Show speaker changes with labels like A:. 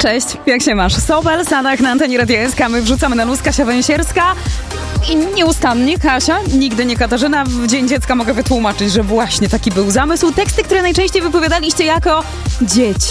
A: Cześć, jak się masz? Sobel, Sanak na antenie Radia SK. My wrzucamy na luz. Kasia Węsierska i nieustannie Kasia, nigdy nie Katarzyna. W Dzień Dziecka mogę wytłumaczyć, że właśnie taki był zamysł. Teksty, które najczęściej wypowiadaliście jako dzieci.